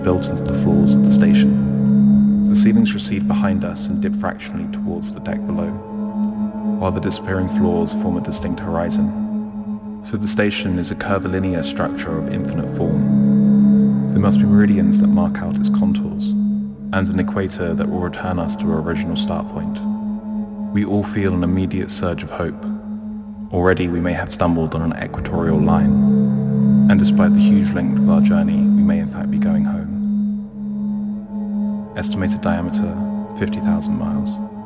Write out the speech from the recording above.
built into the floors of the station. The ceilings recede behind us and dip fractionally towards the deck below, while the disappearing floors form a distinct horizon. So the station is a curvilinear structure of infinite form. There must be meridians that mark out its contours, and an equator that will return us to our original start point. We all feel an immediate surge of hope. Already we may have stumbled on an equatorial line, and despite the huge length of our journey, we may in fact be going home. Estimated diameter, 50,000 miles.